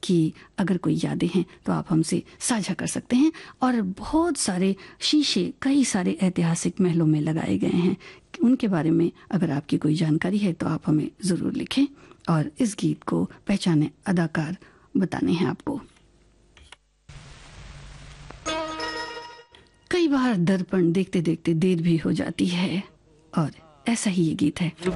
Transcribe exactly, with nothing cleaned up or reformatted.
की अगर कोई यादें हैं तो आप हमसे साझा कर सकते हैं। और बहुत सारे शीशे कई सारे ऐतिहासिक महलों में लगाए गए हैं, उनके बारे में अगर आपकी कोई जानकारी है तो आप हमें ज़रूर लिखें। और इस गीत को पहचाने अदाकार बताने हैं आपको। कई बार दर्पण देखते देखते देर भी हो जाती है, और ऐसा ही ये गीत है।